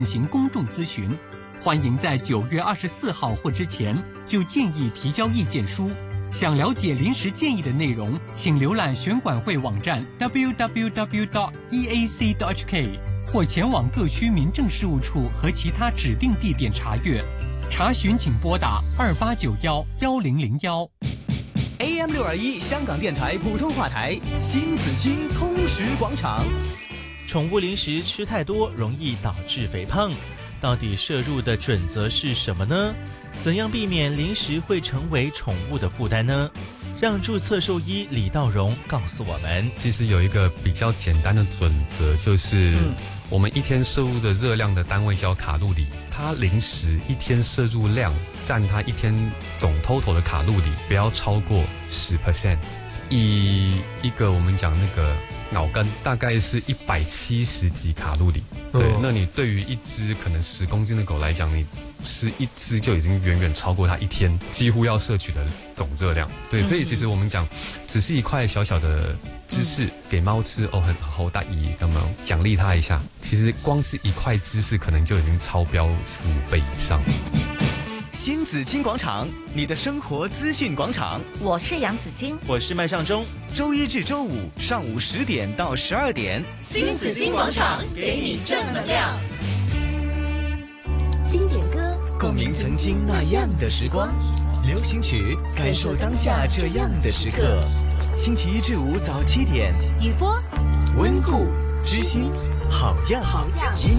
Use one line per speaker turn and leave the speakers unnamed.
进行公众咨询，欢迎在9月24号或之前就建议提交意见书。想了解临时建议的内容，请浏览选管会网站 www.eac.hk 或前往各区民政事务处和其他指定地点查阅。查询请拨打28911001。
AM621香港电台普通话台，新紫荆通识广场。
宠物零食吃太多容易导致肥胖，到底摄入的准则是什么呢？怎样避免零食会成为宠物的负担呢？让注册兽医李道荣告诉我们。
其实有一个比较简单的准则，就是我们一天摄入的热量的单位叫卡路里，它零食一天摄入量占它一天总 total 的卡路里不要超过10%。以一个我们讲那个脑根大概是170几卡路里，对，那你对于一只可能10公斤的狗来讲，你吃一只就已经远远超过它一天几乎要摄取的总热量。对，所以其实我们讲，只是一块小小的芝士给猫吃，很好大意，干嘛奖励它一下？其实光是一块芝士可能就已经超标4-5倍以上。
新紫荆广场，你的生活资讯广场。
我是杨紫荆，
我是麦尚中。
周一至周五上午10点到12点，
新紫荆广场给你正能量。经典歌，
共鸣曾经那样的时光；流行曲，感受当下这样的时刻。星期一至五早7点，
雨波，
温故知新，好样。